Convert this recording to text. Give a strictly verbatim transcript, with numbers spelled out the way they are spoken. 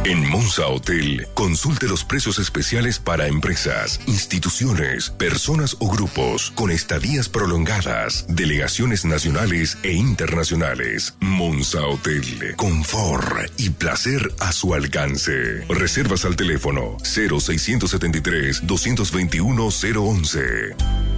En Monza Hotel, consulte los precios especiales para empresas, instituciones, personas o grupos con estadías prolongadas, delegaciones nacionales e internacionales. Monza Hotel, confort y placer a su alcance. Reservas al teléfono cero seiscientos setenta y tres, doscientos veintiuno, cero once.